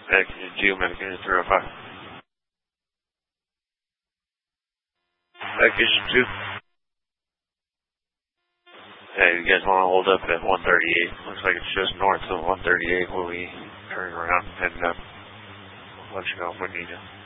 Medication 2, Medication 305. Medication 2. Hey, you guys want to hold up at 138? Looks like it's just north of 138 where we turn around and let you know when we need to.